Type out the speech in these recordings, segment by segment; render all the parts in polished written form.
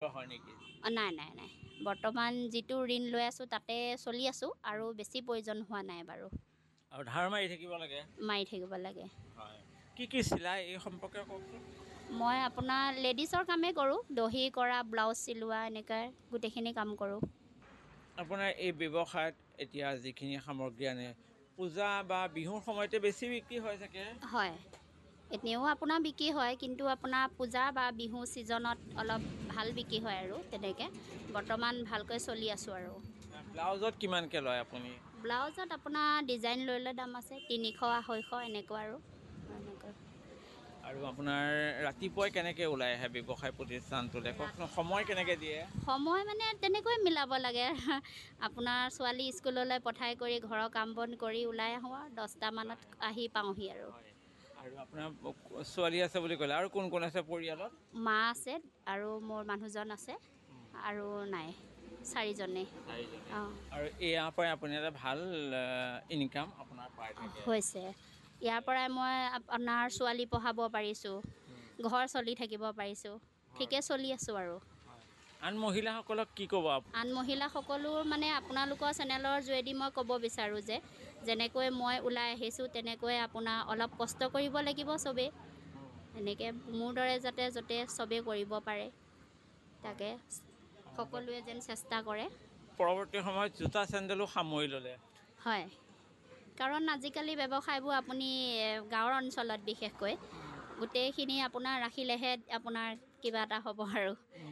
হয় নেকি? নাই বৰ্তমান যিটো ঋণ লৈ আছোঁ তাতে চলি আছোঁ আৰু বেছি প্ৰয়োজন হোৱা নাই বাৰু। আৰু ধাৰ মাৰি থাকিব লাগে। মাৰি থাকিব লাগে। হয়, কি চিলাই এই সম্পৰ্কে কওকচোন। মই আপোনাৰ লেডিছৰ কামেই কৰোঁ, দহি কৰা, ব্লাউজ চিলোৱা, এনেকৈ গোটেইখিনি কাম কৰোঁ। আপোনাৰ এই ব্যৱসায়ত এতিয়া যিখিনি সামগ্ৰী আনে, পূজা বা বিহুৰ সময়তে বেছি বিক্ৰী হয় চাগে? হয়, এনেও আপোনাৰ বিক্ৰী হয়, কিন্তু আপোনাৰ পূজা বা বিহু ছিজনত অলপ ভাল বিক্ৰী হয় আৰু তেনেকৈ বৰ্তমান ভালকৈ চলি আছোঁ আৰু। ব্লাউজত কিমানকৈ লয় আপুনি? ব্লাউজত আপোনাৰ ডিজাইন লৈ লৈ দাম আছে, 300, 250 এনেকুৱা আৰু এনেকৈ। আৰু আপোনাৰ ৰাতিপুৱাই কেনেকৈ ওলাই আহে ব্যৱসায় প্ৰতিষ্ঠানটোলৈ কওকচোন, সময় কেনেকৈ দিয়ে? সময় মানে তেনেকৈ মিলাব লাগে। আপোনাৰ ছোৱালী স্কুললৈ পঠাই কৰি ঘৰৰ কাম বন কৰি ওলাই আহোঁ আৰু 10টামানত আহি পাওঁহি আৰু। হয়, আৰু আপোনাৰ ছোৱালী আছে বুলি ক'লে, আৰু কোন কোন আছে পৰিয়ালত? মা আছে আৰু মোৰ মানুহজন আছে আৰু নাই, 4জনেই। অঁ, আৰু ইয়াৰ পৰাই আপুনি এটা ভাল ইনকাম আপোনাৰ পাই থাকে। হৈছে। ইয়াৰ পৰাই মই আপোনাৰ ছোৱালী পঢ়াব পাৰিছোঁ, ঘৰ চলি থাকিব পাৰিছোঁ, ঠিকে চলি আছোঁ আৰু। আন মহিলাসকলক কি ক'ব আপুনি? আন মহিলাসকলো মানে আপোনালোকৰ চেনেলৰ যোগেদি মই ক'ব বিচাৰোঁ যে যেনেকৈ মই ওলাই আহিছোঁ তেনেকৈ আপোনাৰ অলপ কষ্ট কৰিব লাগিব চবেই। এনেকৈ মোৰ দৰে যাতে চবেই কৰিব পাৰে, তাকে সকলোৱে যেন চেষ্টা কৰে। পৰৱৰ্তী সময়ত জোতা চেণ্ডেলো সামৰি ল'লে। হয়, কাৰণ আজিকালি ব্যৱসায়বোৰ আপুনি গাঁৱৰ অঞ্চলত বিশেষকৈ গোটেইখিনি আপোনাৰ ৰাখিলেহে আপোনাৰ কিবা এটা হ'ব আৰু।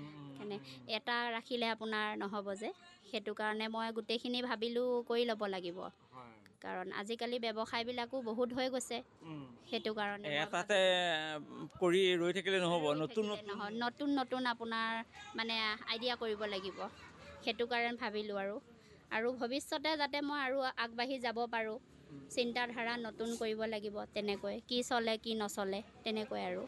এটা ৰাখিলে আপোনাৰ নহ'ব যে, সেইটো কাৰণে মই গোটেইখিনি ভাবিলোঁ কৰি ল'ব লাগিব। কাৰণ আজিকালি ব্যৱসায়বিলাকো বহুত হৈ গৈছে, সেইটো কাৰণে এটাতে কৰি ৰৈ থাকিলে নহ'ব, নতুন আপোনাৰ মানে আইডিয়া কৰিব লাগিব, সেইটো কাৰণে ভাবিলোঁ আৰু ভৱিষ্যতে যাতে মই আৰু আগবাঢ়ি যাব পাৰোঁ, চিন্তাধাৰা নতুন কৰিব লাগিব, তেনেকৈ কি চলে কি নচলে তেনেকৈ আৰু।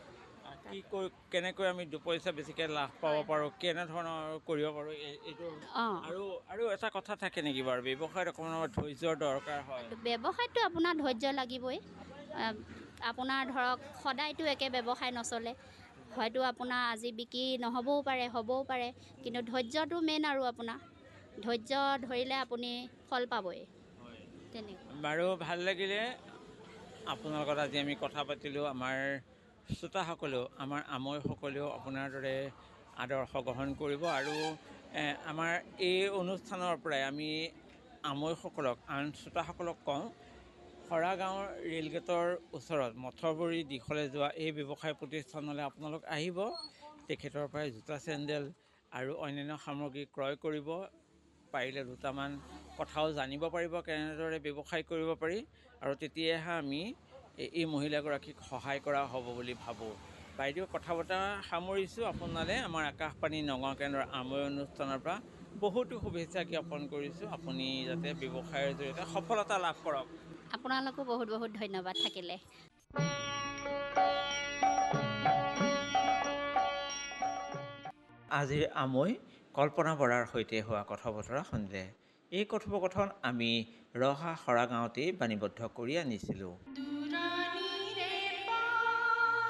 কেনেকৈ আমি 2 পইচা বেছিকৈ লাভ পাব পাৰোঁ, কেনেধৰণৰ কৰিব পাৰোঁ, এইটো অঁ, আৰু এটা কথা থাকে নেকি বাৰু, ব্যৱসায়ত অকণমান ধৈৰ্যৰ দৰকাৰ হয়? ব্যৱসায়টো আপোনাৰ ধৈৰ্য লাগিবই। আপোনাৰ ধৰক সদায়তো একে ব্যৱসায় নচলে, হয়তো আপোনাৰ আজি বিক্ৰী নহ'বও পাৰে, হ'বও পাৰে, কিন্তু ধৈৰ্যটো মেইন আৰু আপোনাৰ ধৈৰ্য ধৰিলে আপুনি ফল পাবই। তেনেকুৱা বাৰু, ভাল লাগিলে আপোনাৰ লগত আজি আমি কথা পাতিলোঁ। আমাৰ শ্ৰোতাসকলেও, আমাৰ আমৈসকলেও আপোনাৰ দৰে আদৰ্শ গ্ৰহণ কৰিব আৰু আমাৰ এই অনুষ্ঠানৰ পৰাই আমি আমৈসকলক, আন শ্ৰোতাসকলক কওঁ, খৰা গাঁৱৰ ৰে'লগেটৰ ওচৰত মথৰবৰী দিশলৈ যোৱা এই ব্যৱসায় প্ৰতিষ্ঠানলৈ আপোনালোক আহিব। তেখেতৰ পৰাই জোতা চেণ্ডেল আৰু অন্যান্য সামগ্ৰী ক্ৰয় কৰিব, পাৰিলে দুটামান কথাও জানিব পাৰিব কেনেদৰে ব্যৱসায় কৰিব পাৰি, আৰু তেতিয়াহে আমি এই মহিলাগৰাকীক সহায় কৰা হ'ব বুলি ভাবোঁ। বাইদেউ, কথা বতৰা সামৰিছোঁ। আপোনালৈ আমাৰ আকাশবাণী নগাঁও কেন্দ্ৰৰ আমৈ অনুষ্ঠানৰ পৰা বহুতো শুভেচ্ছা জ্ঞাপন কৰিছোঁ। আপুনি যাতে ব্যৱসায়ৰ জৰিয়তে সফলতা লাভ কৰক। আপোনালোকো বহুত বহুত ধন্যবাদ থাকিলে। আজিৰ আমৈ কল্পনা বৰাৰ সৈতে হোৱা কথা বতৰা শুনিলে। এই কথোপকথন আমি ৰহা খৰা গাঁৱতেই বাণীবদ্ধ কৰি আনিছিলোঁ।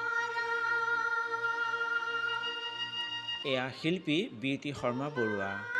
এয়া শিল্পী বিউটি শৰ্মা বৰুৱা।